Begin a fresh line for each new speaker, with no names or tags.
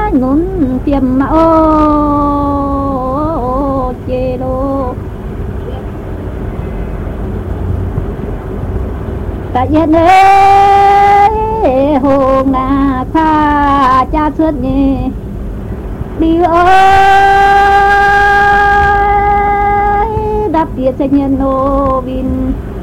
ngún tiêm ô chê đô ta yên ơi hồn na pha cha xuất nhé đi ơi đáp tiệt sẽ nhân nô vin